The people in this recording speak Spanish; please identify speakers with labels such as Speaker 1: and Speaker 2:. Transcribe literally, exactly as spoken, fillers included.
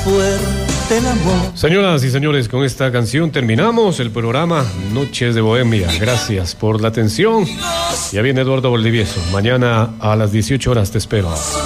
Speaker 1: fuerte el amor.
Speaker 2: Señoras y señores, con esta canción terminamos el programa Noches de Bohemia. Gracias por la atención. Ya viene Eduardo Valdivieso. Mañana a las dieciocho horas te espero.